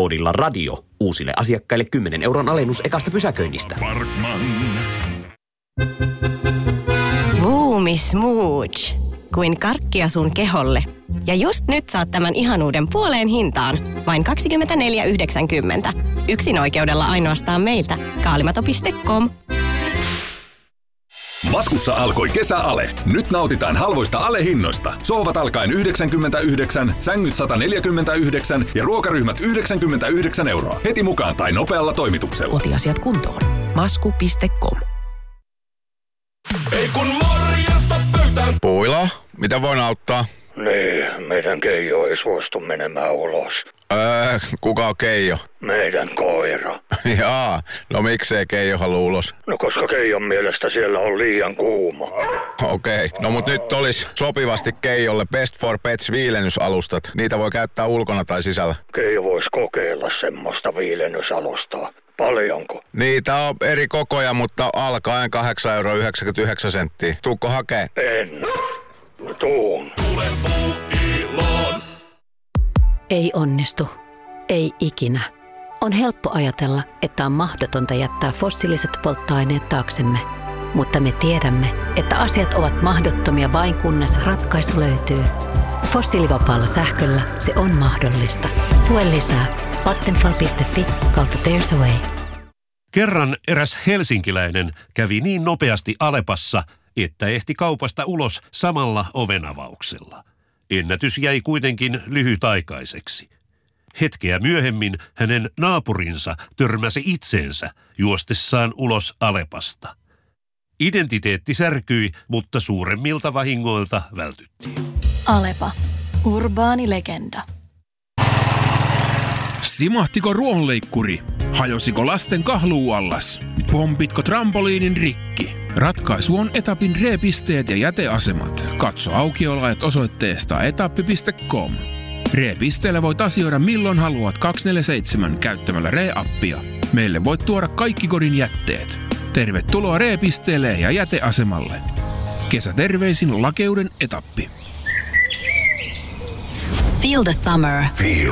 Koodilla radio uusille asiakkaille 10 € alennus ekasta pysäköinnistä. Parkman. Boomi Smooch. Kuin karkkia sun keholle. Ja just nyt saat tämän ihanuuden puoleen hintaan. Vain 24,90. Yksin oikeudella ainoastaan meiltä. Kaalimato.com. Maskussa alkoi kesäale. Nyt nautitaan halvoista alehinnoista. Sohvat alkaen 99, sängyt 149 ja ruokaryhmät 99 €. Heti mukaan tai nopealla toimituksella. Kotiasiat kuntoon. Masku.com. Ei kun morjesta pöytään. Puila, mitä voin auttaa? Niin, meidän Keijo ei suostu menemään ulos. Kuka on Keijo? Meidän koira. Jaa, no miksei Keijo halua ulos? No koska Keijon mielestä siellä on liian kuuma. Okei, no mut nyt olisi sopivasti Keijolle Best for Pets viilennysalustat. Niitä voi käyttää ulkona tai sisällä. Keijo voisi kokeilla semmoista viilennysalustaa. Paljonko? Niitä on eri kokoja, mutta alkaen 8,99 €. Tuukko hakee? En. Tuun. Tule Puuiloon. Ei onnistu. Ei ikinä. On helppo ajatella, että on mahdotonta jättää fossiiliset polttoaineet taaksemme. Mutta me tiedämme, että asiat ovat mahdottomia vain kunnes ratkaisu löytyy. Fossiilivapaalla sähköllä se on mahdollista. Lue lisää vattenfall.fi/there's a way. Kerran eräs helsinkiläinen kävi niin nopeasti Alepassa, että ehti kaupasta ulos samalla ovenavauksella. Ennätys jäi kuitenkin lyhytaikaiseksi. Hetkeä myöhemmin hänen naapurinsa törmäsi itseensä juostessaan ulos Alepasta. Identiteetti särkyi, mutta suuremmilta vahingoilta vältyttiin. Alepa. Urbaani legenda. Simahtiko ruohonleikkuri? Hajosiko lasten kahluuallas? Pompitko trampoliinin rikki? Ratkaisu on Etapin reepisteet ja jäteasemat. Katso aukioloajat osoitteesta etappi.com. Reepisteellä voit asioida milloin haluat 24/7 käyttämällä Ree-appia. Meille voit tuoda kaikki kodin jätteet. Tervetuloa Reepisteelle ja jäteasemalle. Kesäterveisin Lakeuden Etappi. Feel the summer. Feel